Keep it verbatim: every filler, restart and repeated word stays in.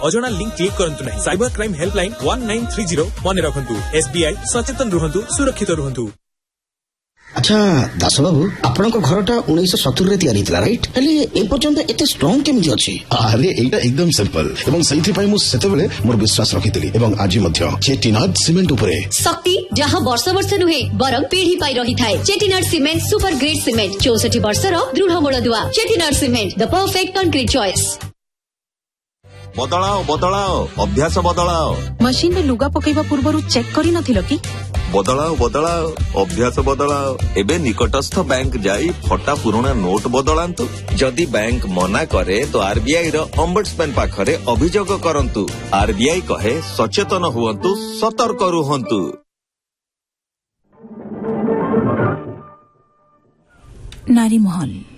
अजଣା link click करंतु नहीं। Cyber crime helpline one nine three zero मन रखंतु। एसबीआई सचेतन रुहंतु, सुरक्षित रुहंतु। अच्छा दास बाबू आपण घरटा उन्नीस सत्तर रे तैयारी थिला राइट हेले ए पर्यंत एते स्ट्रांग केमि अछि? अरे एटा एकदम सिंपल एवं सही पई मु सेतेबेले मोर विश्वास रखितली एवं आज मध्य चेटिनाड सीमेंट उपरे शक्ति जहां वर्ष वर्ष नुहे बरम पीढ़ी पाई रही थाए। Chettinad cement super grade cement चौसठ वर्ष रो दृढ़ मूलदुआ। Chettinad cement the perfect concrete choice. बदलाओ बदलाओ अभ्यास बदलाओ। मशीन रे लुगा पकेबा पूर्वरु चेक करि नथिलो कि? बदलाओ बदलाओ अभ्यास बदलाओ। एबे निकटस्थ बैंक जाई फटा पुराना नोट बदलांतु। जदि बैंक मना करे तो आरबीआई रो ओम्बड्समैन पाखरे अभियोग करंतु। आरबीआई कहे सचेतन हुवंतु, सतर्क रुहंतु। नारी महल।